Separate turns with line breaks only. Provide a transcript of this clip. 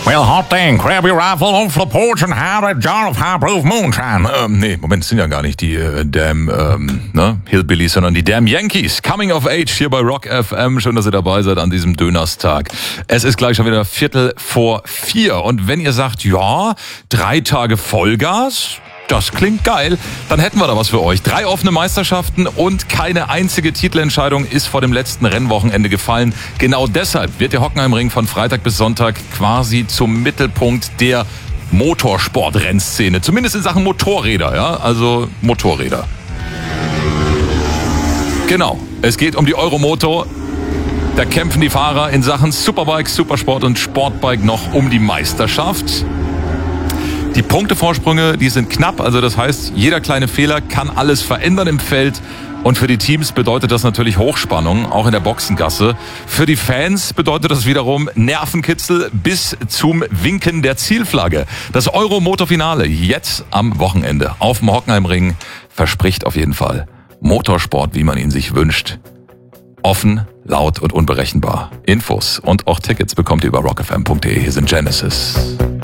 Well, hot dang, grab your rifle off the porch and have a jar of high-proof moonshine. Moment, das sind ja gar nicht die Hillbillies, sondern die Damn Yankees. Coming of Age hier bei Rock FM. Schön, dass ihr dabei seid an diesem Dönerstag. Es ist gleich schon wieder 3:45. Und wenn ihr sagt, ja, 3 Tage Vollgas, das klingt geil, dann hätten wir da was für euch. 3 offene Meisterschaften und keine einzige Titelentscheidung ist vor dem letzten Rennwochenende gefallen. Genau deshalb wird der Hockenheimring von Freitag bis Sonntag quasi zum Mittelpunkt der Motorsport-Rennszene. Zumindest in Sachen Motorräder, ja, also Motorräder. Genau, es geht um die Euromoto. Da kämpfen die Fahrer in Sachen Superbike, Supersport und Sportbike noch um die Meisterschaft. Die Punktevorsprünge, die sind knapp, also das heißt, jeder kleine Fehler kann alles verändern im Feld. Und für die Teams bedeutet das natürlich Hochspannung, auch in der Boxengasse. Für die Fans bedeutet das wiederum Nervenkitzel bis zum Winken der Zielflagge. Das Euromoto-Finale jetzt am Wochenende auf dem Hockenheimring verspricht auf jeden Fall Motorsport, wie man ihn sich wünscht. Offen, laut und unberechenbar. Infos und auch Tickets bekommt ihr über rockfm.de. Hier sind Genesis.